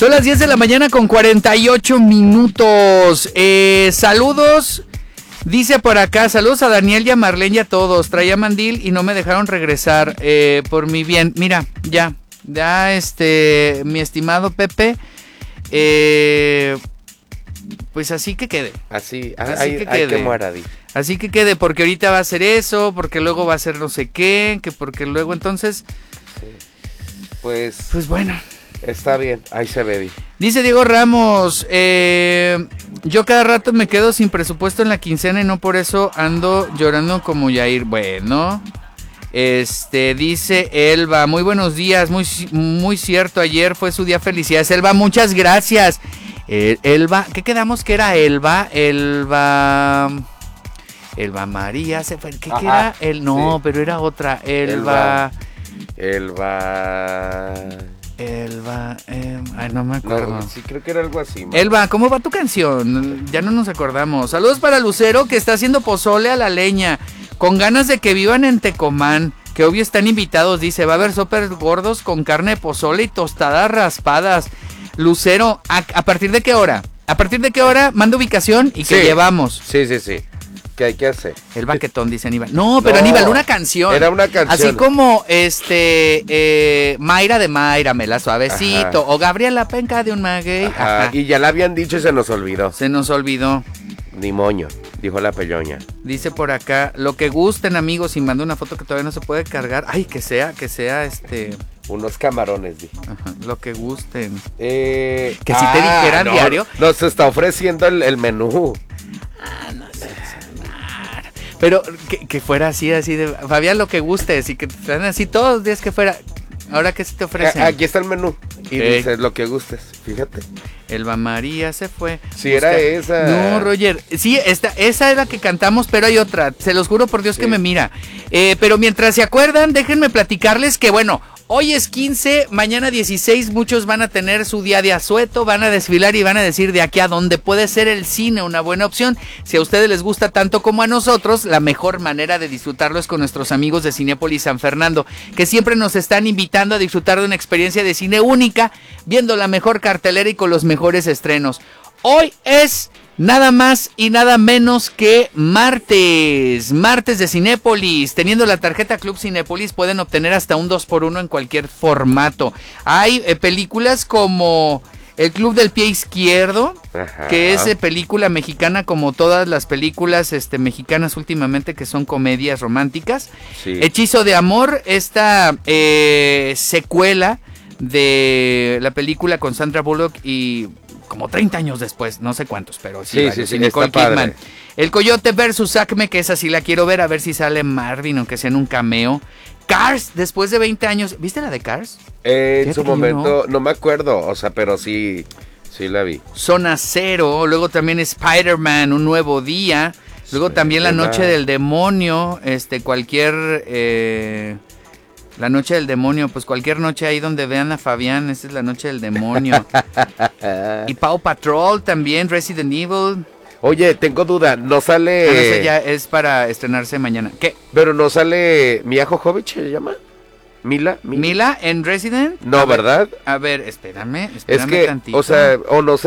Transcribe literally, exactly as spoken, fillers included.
Son las diez de la mañana con cuarenta y ocho minutos. Eh, saludos, dice por acá, saludos a Daniel y a Marlene y a todos. Traía mandil y no me dejaron regresar eh, por mi bien. Mira, ya, ya este, mi estimado Pepe, eh, pues así que quede. Así, así hay, que hay quede. que muera, Di. Así que quede, porque ahorita va a hacer eso, porque luego va a hacer no sé qué, que porque luego entonces... Sí. Pues... Pues bueno. Está bien, ahí se ve, Di. Dice Diego Ramos, eh, yo cada rato me quedo sin presupuesto en la quincena y no por eso ando llorando como Yair. Bueno, este dice Elba, muy buenos días, muy, muy cierto, ayer fue su día, felicidades. Elba, muchas gracias. Eh, Elba, ¿qué quedamos que era Elba? Elba... Elba María, se fue, ¿qué, Ajá, ¿qué era? El, no, sí. pero era otra, Elba... Elba... Elba, eh, ay, no me acuerdo. No, sí, creo que era algo así. Man. Elba, ¿cómo va tu canción? Ya no nos acordamos. Saludos para Lucero, que está haciendo pozole a la leña, con ganas de que vivan en Tecomán, que obvio están invitados, dice, va a haber sopes gordos con carne de pozole y tostadas raspadas. Lucero, ¿a, a partir de qué hora? ¿A partir de qué hora? Manda ubicación y que sí. llevamos. Sí, sí, sí. ¿Qué hay que hacer? El baquetón, dice Aníbal. No, pero no, Aníbal, una canción. Era una canción. Así como este eh, Mayra de Mayra, Mela Suavecito. Ajá. O Gabriela Penca de un maguey. Ajá. Ajá. Y ya la habían dicho y se nos olvidó. Se nos olvidó. Ni moño, dijo la peñoña. Dice por acá, lo que gusten, amigos, y manda una foto que todavía no se puede cargar. Ay, que sea, que sea este... Unos camarones, di. Ajá, lo que gusten. Eh, que si ah, te dijeran no, diario. Nos está ofreciendo el, el menú. Ah, no sé. Pero que, que fuera así, así de Fabián, lo que gustes, y que te dan así todos los días que fuera. Ahora, ¿qué se te ofrecen? Aquí está el menú. Y okay. dices lo que gustes, fíjate. Elba María se fue. Sí, Busca... era esa. No, Roger. Sí, esta, esa es la que cantamos, pero hay otra. Se los juro por Dios sí. que me mira. Eh, pero mientras se acuerdan, déjenme platicarles que, bueno, hoy es quince, mañana dieciséis, muchos van a tener su día de asueto, van a desfilar y van a decir de aquí a dónde puede ser el cine una buena opción. Si a ustedes les gusta tanto como a nosotros, la mejor manera de disfrutarlo es con nuestros amigos de Cinépolis San Fernando, que siempre nos están invitando a disfrutar de una experiencia de cine única, viendo la mejor cartelera y con los mejores estrenos. Hoy es nada más y nada menos que martes, martes de Cinépolis. Teniendo la tarjeta Club Cinépolis pueden obtener hasta un dos por uno en cualquier formato. Hay eh, películas como El Club del Pie Izquierdo, ajá, que es eh, película mexicana como todas las películas este, mexicanas últimamente que son comedias románticas. Sí. Hechizo de Amor, esta eh, secuela de la película con Sandra Bullock y... como treinta años después, no sé cuántos, pero sí, sí, varios, sí, sí, Nicole Kidman. padre. El Coyote versus Acme, que esa sí la quiero ver, a ver si sale Marvin, aunque sea en un cameo. Cars, después de veinte años, ¿viste la de Cars? Eh, en su momento, no. no me acuerdo, o sea, pero sí, sí la vi. Zona Cero, luego también Spider-Man, Un Nuevo Día, luego sí, también La Noche del Demonio, este, cualquier... Eh, La Noche del Demonio, pues cualquier noche ahí donde vean a Fabián, esa es La Noche del Demonio. Y Paw Patrol también, Resident Evil. Oye, tengo duda, no sale... Ah, no sé, ya es para estrenarse mañana. ¿Qué? Pero no sale Mia Jovovich, ¿se llama? ¿Mila? ¿Mila, Mila en Resident? No, a ¿verdad? Ver, a ver, espérame, espérame es que, tantito. o sea, o no sé.